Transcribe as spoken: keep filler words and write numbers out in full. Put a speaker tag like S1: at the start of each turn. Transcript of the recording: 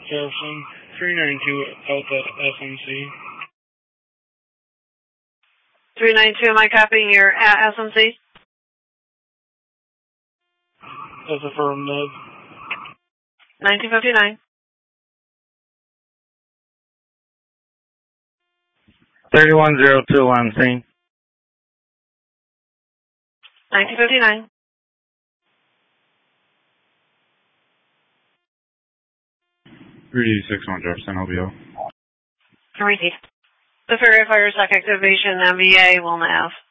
S1: Jefferson, three ninety-two Alpha S M C.
S2: three ninety-two, am I copying your at S M C?
S1: That's affirmative.
S2: nineteen fifty-nine.
S3: thirty-one zero two one, scene.
S2: nineteen fifty-nine.
S4: three six one Jefferson, L B O.
S2: Repeat. The verifier stock activation M V A will not have.